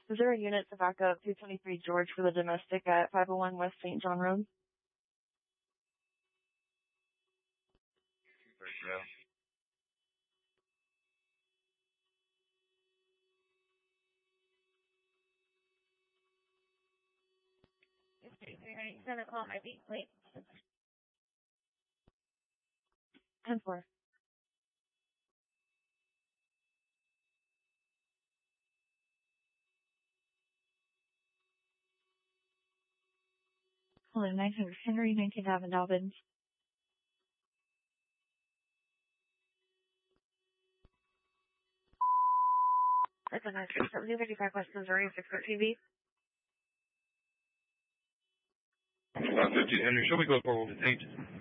Is there a unit to back up 223 George for the domestic at 501 West St. John Road? Yeah. You're gonna call my beat, wait. 10-4. Hello, 900 Henry, 19th Avenue, Dobbins. That's a nice 755 West Missouri, 613 TV. 50 Henry, show me go forward with 8.